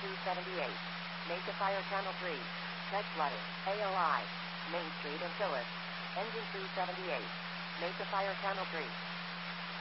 278. Mesa Fire Channel 3. Check flooding. AOI. Main Street and Phyllis. Engine 278. Mesa Fire Channel 3.